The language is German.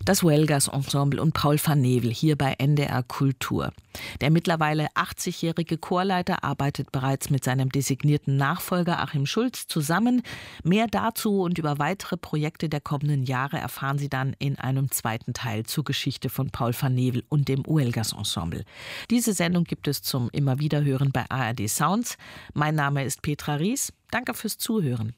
Das Huelgas Ensemble und Paul van Nevel hier bei NDR Kultur. Der mittlerweile 80-jährige Chorleiter arbeitet bereits mit seinem designierten Nachfolger Achim Schulz zusammen. Mehr dazu und über weitere Projekte der kommenden Jahre erfahren Sie dann in einem zweiten Teil zur Geschichte von Paul van Nevel und dem Huelgas Ensemble. Diese Sendung gibt es zum immer wieder hören bei ARD Sounds. Mein Name ist Petra Ries. Danke fürs Zuhören.